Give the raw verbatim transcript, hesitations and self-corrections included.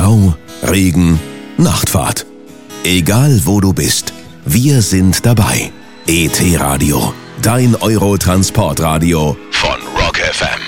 Stau, Regen, Nachtfahrt. Egal wo du bist, wir sind dabei. E T Radio, dein Euro-Transportradio von Rock F M.